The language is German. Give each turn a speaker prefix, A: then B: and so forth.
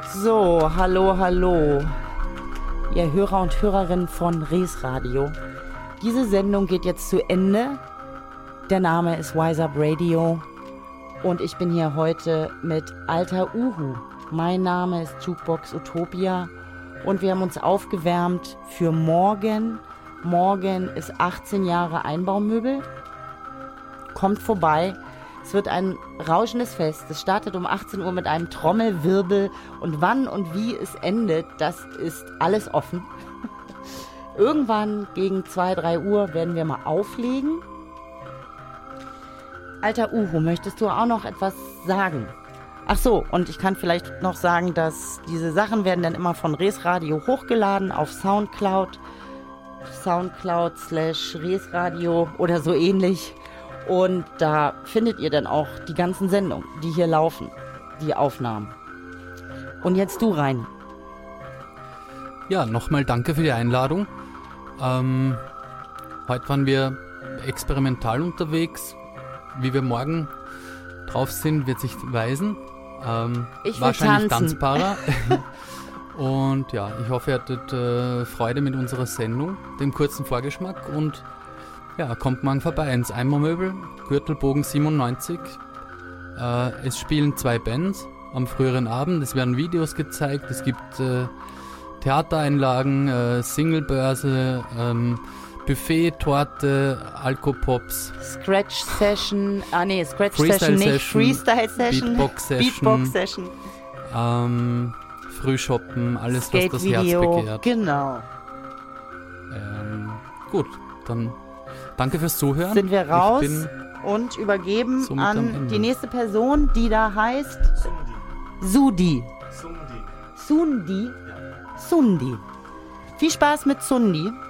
A: So, hallo, ihr Hörer und Hörerinnen von Res Radio. Diese Sendung geht jetzt zu Ende. Der Name ist Wise Up Radio und ich bin hier heute mit Alter Uhu. Mein Name ist Jukebox Utopia und wir haben uns aufgewärmt für morgen. Morgen ist 18 Jahre Einbaumöbel. Kommt vorbei. Es wird ein rauschendes Fest. Es startet um 18 Uhr mit einem Trommelwirbel und wann und wie es endet, das ist alles offen. Irgendwann gegen 2, 3 Uhr werden wir mal auflegen. Alter Uhu, möchtest du auch noch etwas sagen? Ach so, und ich kann vielleicht noch sagen, dass diese Sachen werden dann immer von Res Radio hochgeladen auf Soundcloud. Soundcloud/Res Radio oder so ähnlich. Und da findet ihr dann auch die ganzen Sendungen, die hier laufen, die Aufnahmen. Und jetzt du, Reini.
B: Ja, nochmal danke für die Einladung. Heute waren wir experimental unterwegs. Wie wir morgen drauf sind, wird sich weisen.
A: Ich will
B: wahrscheinlich
A: tanzen.
B: tanzbarer. Und ja, ich hoffe, ihr hattet Freude mit unserer Sendung, dem kurzen Vorgeschmack. Und ja, kommt morgen vorbei ins Einbaumöbel, Gürtelbogen 97. Es spielen 2 Bands am früheren Abend. Es werden Videos gezeigt, es gibt Theatereinlagen, Singlebörse, Buffet, Torte, Alkopops.
A: Scratch Session,
B: Freestyle
A: Session nicht,
B: Session,
A: Freestyle Session,
B: Beatbox Session. Frühshoppen, alles, was das Herz
A: Skate-Video,
B: begehrt.
A: genau.
B: Gut, dann danke fürs Zuhören.
A: Sind wir raus
B: Ich bin
A: und übergeben
B: somit am
A: an
B: Ende.
A: die nächste Person, die da heißt Sundi. Sundi. Viel Spaß mit Sundi.